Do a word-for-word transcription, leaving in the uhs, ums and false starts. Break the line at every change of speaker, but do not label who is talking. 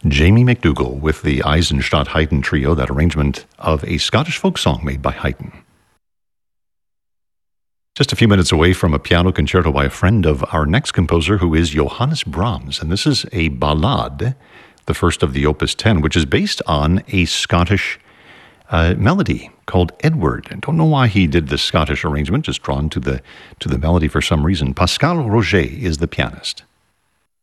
Jamie McDougall with the Eisenstadt Haydn Trio, that arrangement of a Scottish folk song made by Haydn. Just a few minutes away from a piano concerto by a friend of our next composer, who is Johannes Brahms. And this is a ballade, the first of the Opus ten, which is based on a Scottish uh, melody called Edward. I don't know why he did the Scottish arrangement, just drawn to the, to the melody for some reason. Pascal Roget is the pianist.